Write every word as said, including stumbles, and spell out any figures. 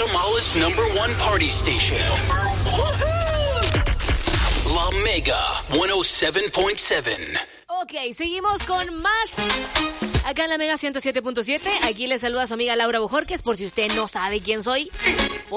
Guatemala's number one party station. La Mega ciento siete punto siete. Ok, seguimos con más. Acá en la Mega ciento siete punto siete. Aquí les saluda su amiga Laura Bojorquez, por si usted no sabe quién soy.